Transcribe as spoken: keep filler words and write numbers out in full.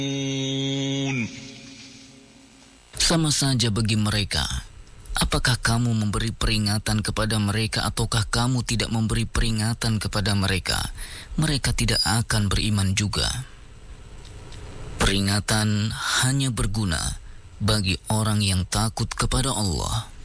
Sama saja bagi mereka. Apakah kamu memberi peringatan kepada mereka ataukah kamu tidak memberi peringatan kepada mereka? Mereka tidak akan beriman juga. Peringatan hanya berguna bagi orang yang takut kepada Allah.